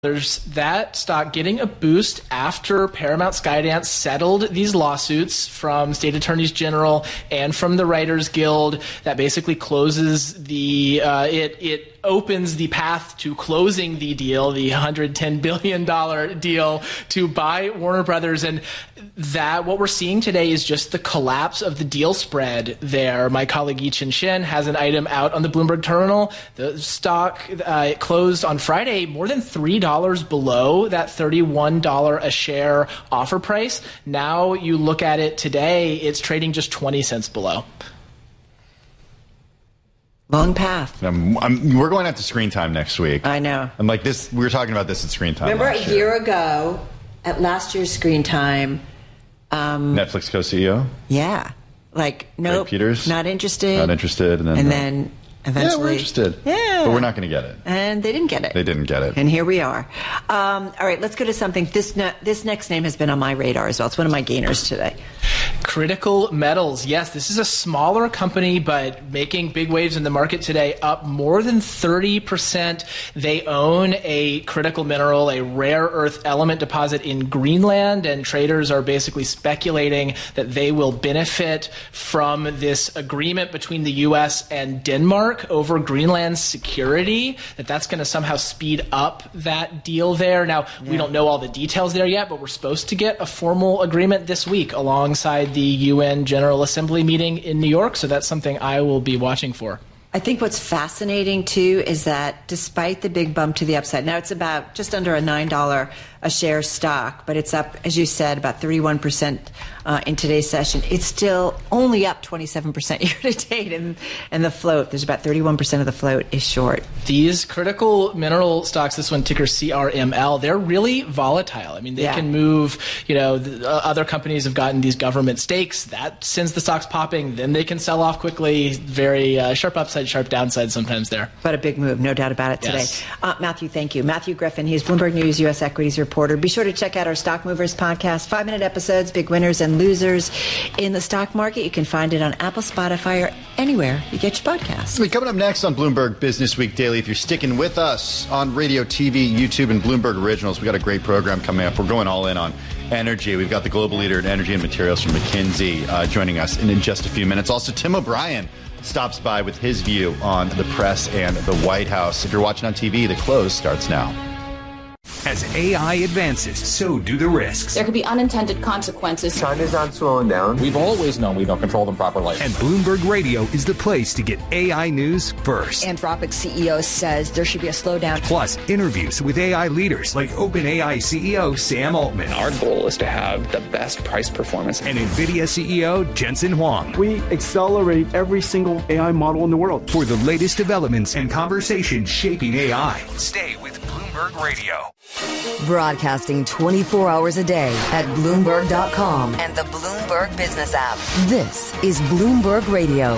There's that stock getting a boost after Paramount Skydance settled these lawsuits from state attorneys general and from the Writers Guild. That basically closes the it opens the path to closing the deal, the $110 billion deal to buy Warner Brothers. And that what we're seeing today is just the collapse of the deal spread there. My colleague Yi-Chin Shen has an item out on the Bloomberg terminal. The stock it closed on Friday more than $3 below that $31 a share offer price. Now you look at it today, it's trading just 20 cents below. Long path. We're going out to Screen Time next week. I know. I'm like this. We were talking about this at Screen Time. Remember a year ago at last year's Screen Time? Netflix co-CEO. Yeah, like nope, Greg Peters. Not interested. Not interested, and then eventually, yeah, we're interested. Yeah, but we're not going to get it. And they didn't get it. They didn't get it. And here we are. All right, let's go to something. This next name has been on my radar as well. It's one of my gainers today. Critical Metals. Yes, this is a smaller company, but making big waves in the market today, up more than 30%. They own a critical mineral, a rare earth element deposit in Greenland, and traders are basically speculating that they will benefit from this agreement between the U.S. and Denmark over Greenland's security, that's going to somehow speed up that deal there. Now, we don't know all the details there yet, but we're supposed to get a formal agreement this week alongside the UN General Assembly meeting in New York, so that's something I will be watching for. I think what's fascinating, too, is that despite the big bump to the upside, now it's about just under a $9 a share stock, but it's up, as you said, about 31% in today's session. It's still only up 27% year to date, and the float, there's about 31% of the float is short. These critical mineral stocks, this one ticker CRML, they're really volatile. I mean, they can move, other companies have gotten these government stakes. That sends the stocks popping. Then they can sell off quickly. Very sharp upside, sharp downside sometimes there. But a big move, no doubt about it today. Yes. Matthew, thank you. Matthew Griffin, he's Bloomberg News U.S. Equities reporter. Be sure to check out our Stock Movers podcast, 5-minute episodes, big winners and losers in the stock market. You can find it on Apple, Spotify, or anywhere you get your podcasts. Coming up next on Bloomberg Business Week Daily, if you're sticking with us on radio, TV, YouTube, and Bloomberg Originals, we got a great program coming up. We're going all in on energy. We've got the global leader in energy and materials from McKinsey joining us in just a few minutes. Also, Tim O'Brien stops by with his view on the press and the White House. If you're watching on TV, the close starts now. As AI advances, so do the risks. There could be unintended consequences. China's not slowing down. We've always known we don't control them properly. And Bloomberg Radio is the place to get AI news first. Anthropic CEO says there should be a slowdown. Plus, interviews with AI leaders like OpenAI CEO Sam Altman. Our goal is to have the best price performance. And NVIDIA CEO Jensen Huang. We accelerate every single AI model in the world. For the latest developments and conversations shaping AI, stay with Bloomberg Radio. Broadcasting 24 hours a day at Bloomberg.com and the Bloomberg Business app. This is Bloomberg Radio.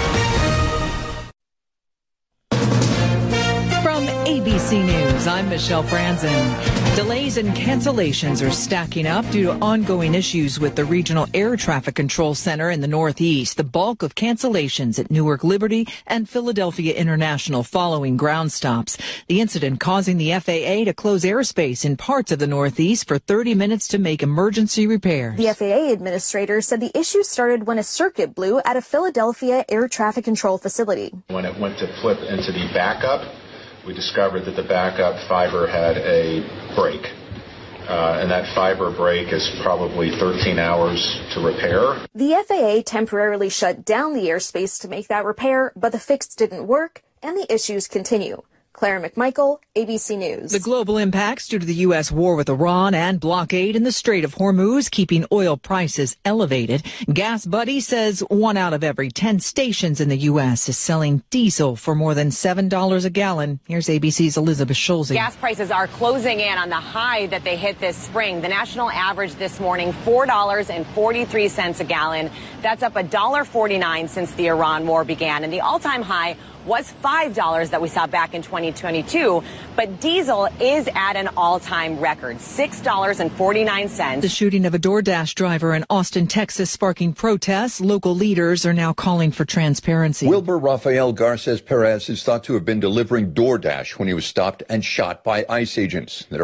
From ABC News, I'm Michelle Franzen. Delays and cancellations are stacking up due to ongoing issues with the Regional Air Traffic Control Center in the Northeast. The bulk of cancellations at Newark Liberty and Philadelphia International following ground stops. The incident causing the FAA to close airspace in parts of the Northeast for 30 minutes to make emergency repairs. The FAA administrator said the issue started when a circuit blew at a Philadelphia air traffic control facility. When it went to flip into the backup, we discovered that the backup fiber had a break. And that fiber break is probably 13 hours to repair. The FAA temporarily shut down the airspace to make that repair, but the fix didn't work and the issues continue. Claire McMichael, ABC News. The global impacts due to the U.S. war with Iran and blockade in the Strait of Hormuz keeping oil prices elevated. Gas Buddy says 1 out of every 10 stations in the U.S. is selling diesel for more than $7 a gallon. Here's ABC's Elizabeth Schulze. Gas prices are closing in on the high that they hit this spring. The national average this morning, $4.43 a gallon. That's up $1.49 since the Iran war began. And the all-time high was $5 that we saw back in 2022, but diesel is at an all-time record, $6.49. The shooting of a DoorDash driver in Austin, Texas, sparking protests. Local leaders are now calling for transparency. Wilbur Rafael Garces Perez is thought to have been delivering DoorDash when he was stopped and shot by ICE agents.